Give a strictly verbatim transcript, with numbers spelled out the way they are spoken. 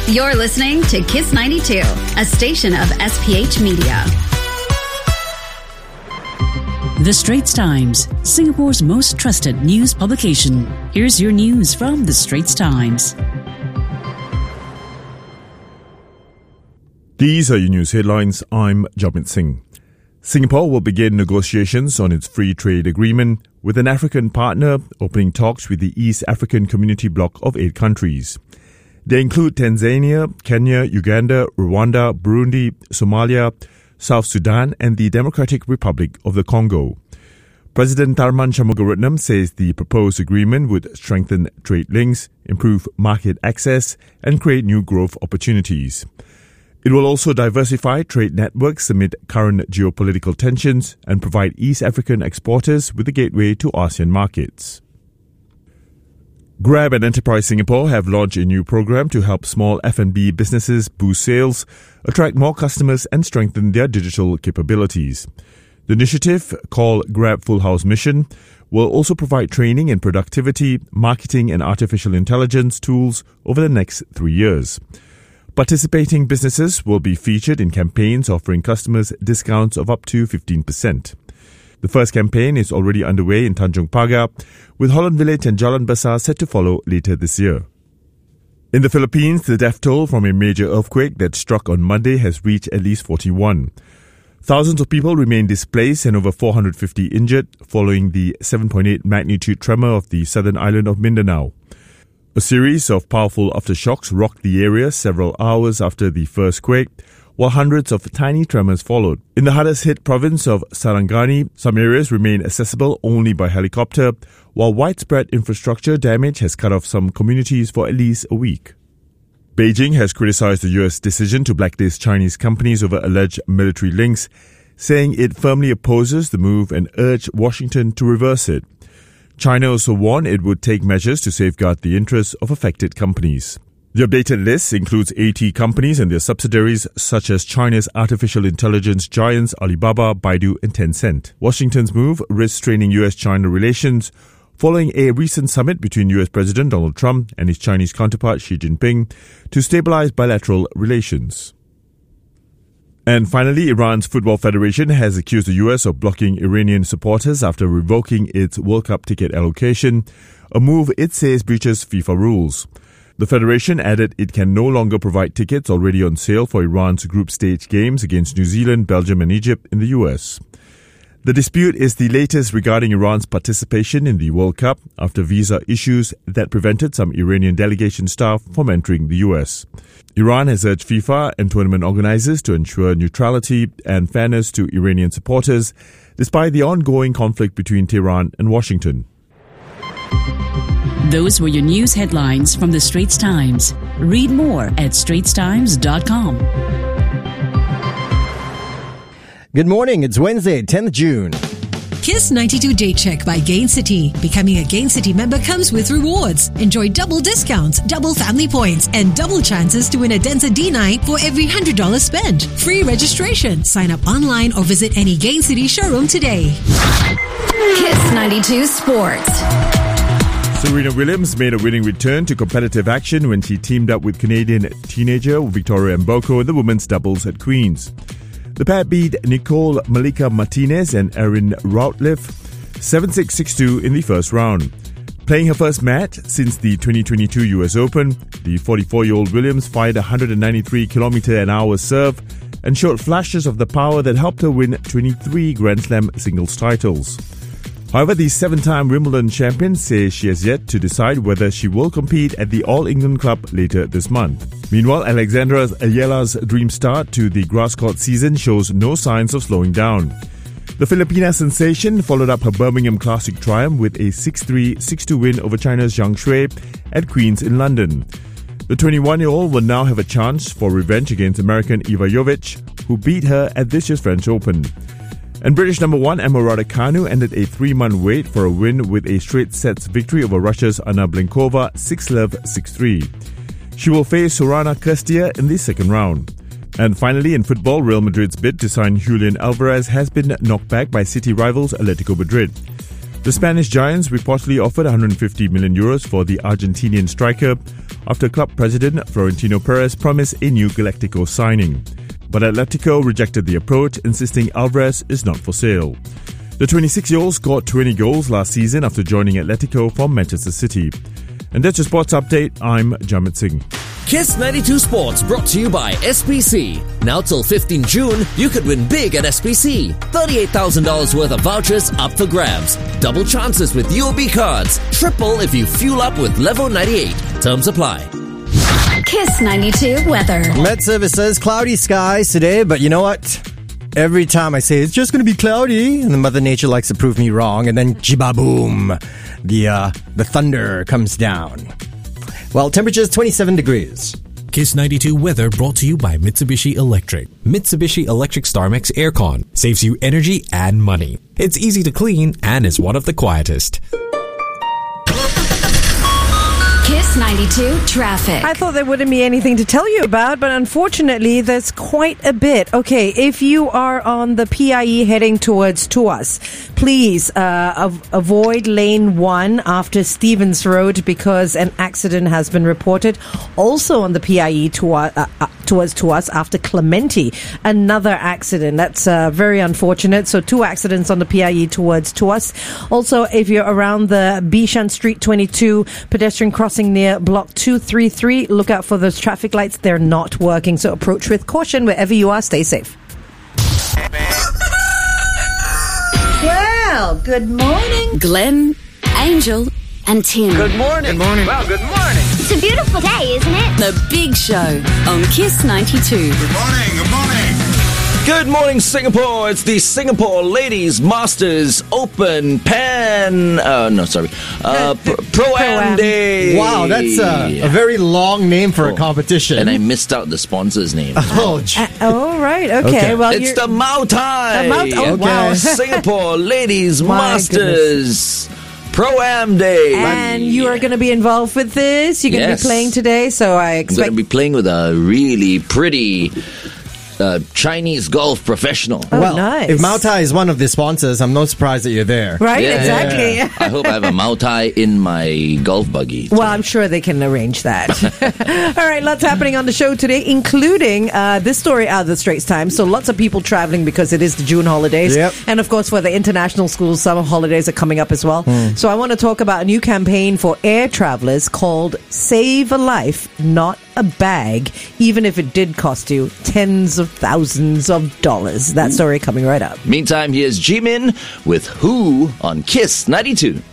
You're listening to Kiss ninety-two, a station of S P H Media. The Straits Times, Singapore's most trusted news publication. Here's your news from The Straits Times. These are your news headlines. I'm Jamit Singh. Singapore will begin negotiations on its free trade agreement with an African partner, opening talks with the East African Community bloc of eight countries. They include Tanzania, Kenya, Uganda, Rwanda, Burundi, Somalia, South Sudan, and the Democratic Republic of the Congo. President Tharman Shanmugaratnam says the proposed agreement would strengthen trade links, improve market access, and create new growth opportunities. It will also diversify trade networks amid current geopolitical tensions and provide East African exporters with a gateway to ASEAN markets. Grab and Enterprise Singapore have launched a new program to help small F and B businesses boost sales, attract more customers, and strengthen their digital capabilities. The initiative, called Grab Full House Mission, will also provide training in productivity, marketing, and artificial intelligence tools over the next three years. Participating businesses will be featured in campaigns offering customers discounts of up to fifteen percent. The first campaign is already underway in Tanjong Pagar, with Holland Village and Jalan Besar set to follow later this year. In the Philippines, the death toll from a major earthquake that struck on Monday has reached at least forty-one. Thousands of people remain displaced and over four hundred fifty injured following the seven point eight magnitude tremor of the southern island of Mindanao. A series of powerful aftershocks rocked the area several hours after the first quake, while hundreds of tiny tremors followed. In the hardest-hit province of Sarangani, some areas remain accessible only by helicopter, while widespread infrastructure damage has cut off some communities for at least a week. Beijing has criticized the U S decision to blacklist Chinese companies over alleged military links, saying it firmly opposes the move and urged Washington to reverse it. China also warned it would take measures to safeguard the interests of affected companies. The updated list includes eighty companies and their subsidiaries, such as China's artificial intelligence giants Alibaba, Baidu, and Tencent. Washington's move risks straining U S-China relations following a recent summit between U S President Donald Trump and his Chinese counterpart Xi Jinping to stabilize bilateral relations. And finally, Iran's Football Federation has accused the U S of blocking Iranian supporters after revoking its World Cup ticket allocation, a move it says breaches FIFA rules. The federation added it can no longer provide tickets already on sale for Iran's group stage games against New Zealand, Belgium, and Egypt in the U S. The dispute is the latest regarding Iran's participation in the World Cup after visa issues that prevented some Iranian delegation staff from entering the U S. Iran has urged FIFA and tournament organizers to ensure neutrality and fairness to Iranian supporters, despite the ongoing conflict between Tehran and Washington. Those were your news headlines from The Straits Times. Read more at straits times dot com. Good morning. It's Wednesday, tenth of June. Kiss ninety-two Date Check by Gain City. Becoming a Gain City member comes with rewards. Enjoy double discounts, double family points, and double chances to win a Denza D night for every one hundred dollars spent. Free registration. Sign up online or visit any Gain City showroom today. Kiss ninety-two Sports. Serena Williams made a winning return to competitive action when she teamed up with Canadian teenager Victoria Mboko in the women's doubles at Queen's. The pair beat Nicole Malika Martinez and Erin Routliffe seven six, six two in the first round. Playing her first match since the twenty twenty-two U S Open, the forty-four-year-old Williams fired a one hundred ninety-three kilometre an hour serve and showed flashes of the power that helped her win twenty-three Grand Slam singles titles. However, the seven-time Wimbledon champion says she has yet to decide whether she will compete at the All England Club later this month. Meanwhile, Alexandra Ayala's dream start to the grass court season shows no signs of slowing down. The Filipina sensation followed up her Birmingham Classic triumph with a six three, six two win over China's Zhang Shui at Queen's in London. The twenty-one-year-old will now have a chance for revenge against American Iva Jovic, who beat her at this year's French Open. And British number one Emma Raducanu ended a three-month wait for a win with a straight sets victory over Russia's Anna Blinkova six love, six three. She will face Sorana Cîrstea in the second round. And finally, in football, Real Madrid's bid to sign Julian Alvarez has been knocked back by City rivals Atletico Madrid. The Spanish Giants reportedly offered one hundred fifty million euros for the Argentinian striker after club president Florentino Perez promised a new Galactico signing. But Atletico rejected the approach, insisting Alvarez is not for sale. The twenty-six-year-old scored twenty goals last season after joining Atletico from Manchester City. And that's your sports update. I'm Jamit Singh. Kiss ninety-two Sports brought to you by S P C. Now till fifteenth June, you could win big at S P C. thirty-eight thousand dollars worth of vouchers up for grabs. Double chances with U O B cards. Triple if you fuel up with Level ninety-eight. Terms apply. Kiss ninety-two weather. Met Services, cloudy skies today, but you know what? Every time I say it's just going to be cloudy, and then Mother Nature likes to prove me wrong, and then jibaboom, the uh, the thunder comes down. Well, temperature is twenty-seven degrees. Kiss ninety-two weather brought to you by Mitsubishi Electric. Mitsubishi Electric StarMax Aircon saves you energy and money. It's easy to clean and is one of the quietest. Kiss ninety-two traffic. I thought there wouldn't be anything to tell you about, but unfortunately, there's quite a bit. Okay, if you are on the P I E heading towards Tuas, please uh, av- avoid lane one after Stevens Road because an accident has been reported. Also on the P I E Tuas, uh, uh, towards Tuas after Clementi, another accident. That's uh, very unfortunate. So two accidents on the P I E towards Tuas. Also, if you're around the Bishan Street twenty-two pedestrian crossing near block two thirty-three, look out for those traffic lights. They're not working, so approach with caution wherever you are. Stay safe. Well, good morning. Glenn, Angel, and Tim. Good morning. Good morning. Well, good morning. It's a beautiful day, isn't it? The Big Show on Kiss ninety-two. Good morning. Good morning. Good morning, Singapore. It's the Singapore Ladies Masters Open Pan. Uh, no, sorry. Uh, Pro- Pro-Am Day. Wow, that's a, a very long name for Oh, a competition. And I missed out the sponsor's name. Oh, Uh, oh, right. Okay. Okay. Well, It's you're- the Mau Tai. The Mau Tai- oh, wow. Singapore Ladies My Masters Pro-Am Day. and you are going to be involved with this. You're going to Yes. be playing today, so I I'm going expect. to be playing with a really pretty uh, Chinese golf professional. Oh, well, nice. if Mau Tai is one of the sponsors, I'm not surprised that you're there. Right, Yeah. exactly. I hope I have a Mau Tai in my golf buggy. Well, I'm sure they can arrange that. All right, lots happening on the show today, including uh, this story out of the Straits Times. So lots of people traveling because it is the June holidays. Yep. And of course, for the international schools, summer holidays are coming up as well. So I want to talk about a new campaign for air travelers called Save a Life, Not a Bag, even if it did cost you tens of thousands of dollars. That story coming right up. Meantime, here's Jimin with Who on Kiss ninety-two.